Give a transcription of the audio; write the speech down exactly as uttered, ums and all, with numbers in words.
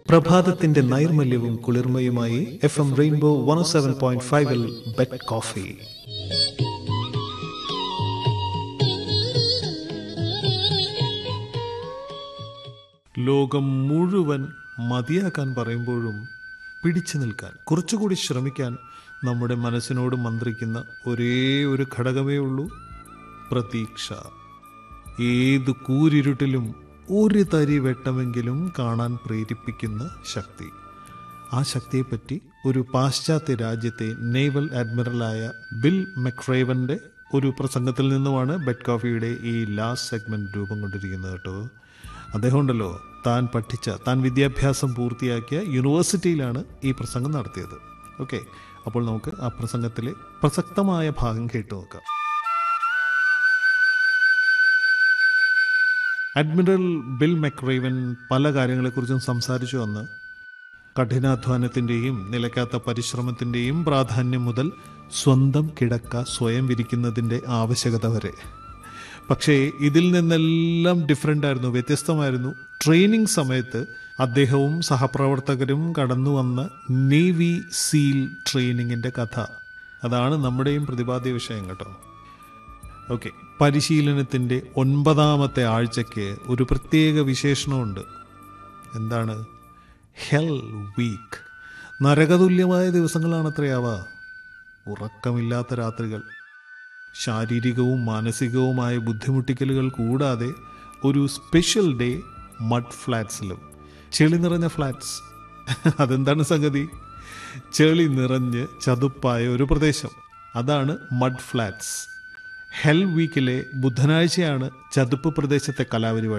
പ്രഭാതത്തിന്റെ നൈർമല്യവും കുളിർമയുമായി F M rainbow one seven point ഫൈവിൽ bet coffee. ലോകം മുഴുവൻ മതിയാക്കാൻ പറയുമ്പോഴും പിടിച്ചു നിൽക്കാൻ, കുറച്ചുകൂടി ശ്രമിക്കാൻ നമ്മുടെ മനസ്സിനോട് മന്ത്രിക്കുന്ന ഒരേ ഒരു ഘടകമേ ഉള്ളൂ: പ്രതീക്ഷ. ഏത് കൂരിരുട്ടിലും ഒരു തരി വെട്ടമെങ്കിലും കാണാൻ പ്രേരിപ്പിക്കുന്ന ശക്തി. ആ ശക്തിയെപ്പറ്റി ഒരു പാശ്ചാത്യ രാജ്യത്തെ നേവൽ അഡ്മിറലായ ബിൽ മെക്രേവന്റെ ഒരു പ്രസംഗത്തിൽ നിന്നുമാണ് ബെറ്റ് കോഫിയുടെ ഈ ലാസ്റ്റ് സെഗ്മെന്റ് രൂപം കൊണ്ടിരിക്കുന്നത് കേട്ടോ. അദ്ദേഹം ഉണ്ടല്ലോ, താൻ പഠിച്ച, താൻ വിദ്യാഭ്യാസം പൂർത്തിയാക്കിയ യൂണിവേഴ്സിറ്റിയിലാണ് ഈ പ്രസംഗം നടത്തിയത്. ഓക്കെ, അപ്പോൾ നമുക്ക് ആ പ്രസംഗത്തിലെ പ്രസക്തമായ ഭാഗം കേട്ടു നോക്കാം. അഡ്മിറൽ ബിൽ മെക്രേവൻ പല കാര്യങ്ങളെക്കുറിച്ചും സംസാരിച്ചു വന്ന് കഠിനാധ്വാനത്തിൻ്റെയും നിലയ്ക്കാത്ത പരിശ്രമത്തിൻ്റെയും പ്രാധാന്യം മുതൽ സ്വന്തം കിടക്ക സ്വയം വിരിക്കുന്നതിൻ്റെ ആവശ്യകത വരെ. പക്ഷേ ഇതിൽ നിന്നെല്ലാം ഡിഫറെൻ്റ് ആയിരുന്നു, വ്യത്യസ്തമായിരുന്നു ട്രെയിനിങ് സമയത്ത് അദ്ദേഹവും സഹപ്രവർത്തകരും കടന്നു വന്ന നേവി സീൽ ട്രെയിനിങ്ങിൻ്റെ കഥ. അതാണ് നമ്മുടെയും പ്രതിപാദ്യ വിഷയം കേട്ടോ. ഓക്കെ, പരിശീലനത്തിൻ്റെ ഒൻപതാമത്തെ ആഴ്ചയ്ക്ക് ഒരു പ്രത്യേക വിശേഷണമുണ്ട്. എന്താണ്? Hell week. നരകതുല്യമായ ദിവസങ്ങളാണത്രയാവുക. ഉറക്കമില്ലാത്ത രാത്രികൾ, ശാരീരികവും മാനസികവുമായ ബുദ്ധിമുട്ടിക്കലുകൾ കൂടാതെ ഒരു സ്പെഷ്യൽ ഡേ മഡ് ഫ്ലാറ്റ്സിലും. ചെളി നിറഞ്ഞ ഫ്ലാറ്റ്സ്. അതെന്താണ് സംഗതി? ചെളി നിറഞ്ഞ് ചതുപ്പായ ഒരു പ്രദേശം, അതാണ് മഡ് ഫ്ലാറ്റ്സ്. ഹെൽ വീക്കിലെ ബുധനാഴ്ചയാണ് ചതുപ്പ് പ്രദേശത്തെ കലാപരിപാടി.